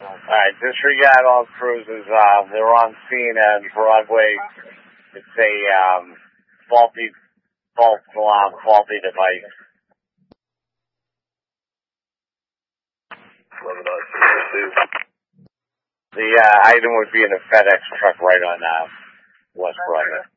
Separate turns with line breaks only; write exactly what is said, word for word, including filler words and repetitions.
Alright, disregard all cruises. Uh, they're on scene at Broadway. It's a um, faulty, false alarm, faulty device. The uh, item would be in a FedEx truck right on uh, West Broadway.